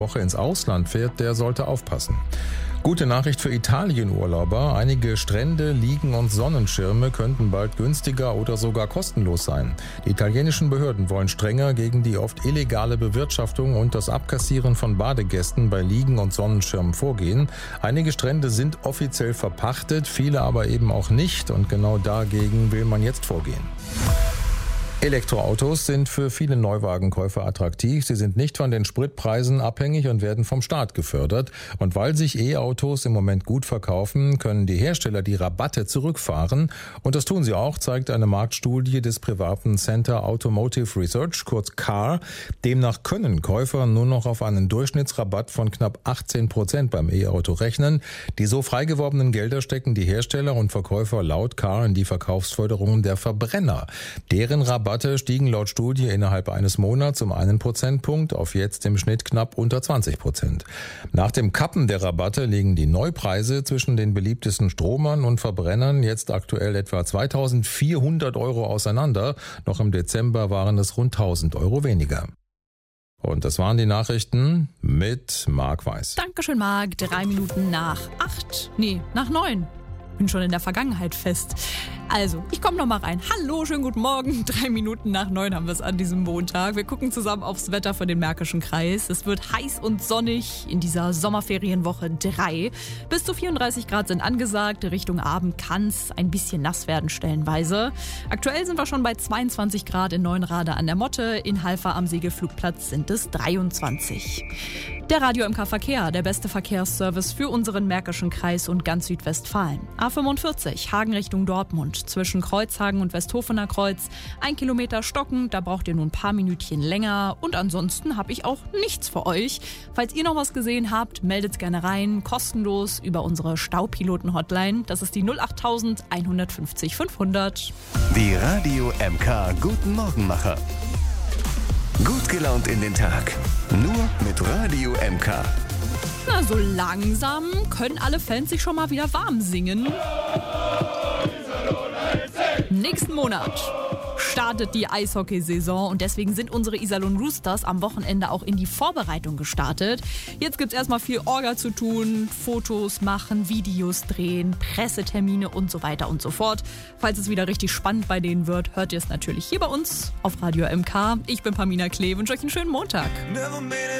Woche ins Ausland fährt, der sollte aufpassen. Gute Nachricht für Italien-Urlauber. Einige Strände, Liegen und Sonnenschirme könnten bald günstiger oder sogar kostenlos sein. Die italienischen Behörden wollen strenger gegen die oft illegale Bewirtschaftung und das Abkassieren von Badegästen bei Liegen und Sonnenschirmen vorgehen. Einige Strände sind offiziell verpachtet, viele aber eben auch nicht. Und genau dagegen will man jetzt vorgehen. Elektroautos sind für viele Neuwagenkäufer attraktiv. Sie sind nicht von den Spritpreisen abhängig und werden vom Staat gefördert. Und weil sich E-Autos im Moment gut verkaufen, können die Hersteller die Rabatte zurückfahren. Und das tun sie auch, zeigt eine Marktstudie des privaten Center Automotive Research, kurz CAR. Demnach können Käufer nur noch auf einen Durchschnittsrabatt von knapp 18% beim E-Auto rechnen. Die so frei gewordenen Gelder stecken die Hersteller und Verkäufer laut CAR in die Verkaufsförderung der Verbrenner. Deren Rabatte stiegen laut Studie innerhalb eines Monats um 1 Prozentpunkt auf jetzt im Schnitt knapp unter 20%. Nach dem Kappen der Rabatte liegen die Neupreise zwischen den beliebtesten Stromern und Verbrennern jetzt aktuell etwa 2.400 € auseinander. Noch im Dezember waren es rund 1.000 € weniger. Und das waren die Nachrichten mit Marc Weiß. Dankeschön, Marc. 3 Minuten nach 9. Bin schon in der Vergangenheit fest. Also, ich komme noch mal rein. Hallo, schönen guten Morgen. 3 Minuten nach 9 haben wir es an diesem Montag. Wir gucken zusammen aufs Wetter für den Märkischen Kreis. Es wird heiß und sonnig in dieser Sommerferienwoche 3. Bis zu 34 Grad sind angesagt. Richtung Abend kann es ein bisschen nass werden stellenweise. Aktuell sind wir schon bei 22 Grad in Neuenrade an der Motte. In Halver am Segelflugplatz sind es 23. Der Radio MK Verkehr, der beste Verkehrsservice für unseren Märkischen Kreis und ganz Südwestfalen. A45, Hagen Richtung Dortmund. Zwischen Kreuzhagen und Westhofener Kreuz. 1 Kilometer stocken, da braucht ihr nur ein paar Minütchen länger. Und ansonsten habe ich auch nichts für euch. Falls ihr noch was gesehen habt, meldet's gerne rein. Kostenlos über unsere Staupiloten-Hotline. Das ist die 08000 150 500. Die Radio MK Guten Morgenmacher. Gut gelaunt in den Tag. Nur mit Radio MK. Na, so langsam können alle Fans sich schon mal wieder warm singen. Nächsten Monat startet die Eishockeysaison und deswegen sind unsere Iserlohn Roosters am Wochenende auch in die Vorbereitung gestartet. Jetzt gibt's erstmal viel Orga zu tun, Fotos machen, Videos drehen, Pressetermine und so weiter und so fort. Falls es wieder richtig spannend bei denen wird, hört ihr es natürlich hier bei uns auf Radio MK. Ich bin Pamina Klee, wünsche euch einen schönen Montag.